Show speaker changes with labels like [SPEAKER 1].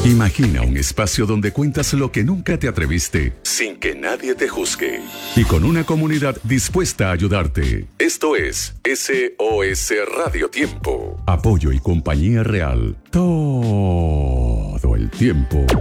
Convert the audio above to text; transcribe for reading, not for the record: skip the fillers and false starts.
[SPEAKER 1] Imagina un espacio donde cuentas lo que nunca te atreviste, sin que nadie te juzgue. Y con una comunidad dispuesta a ayudarte. Esto es SOS Radio Tiempo. Apoyo y compañía real. Todo el tiempo.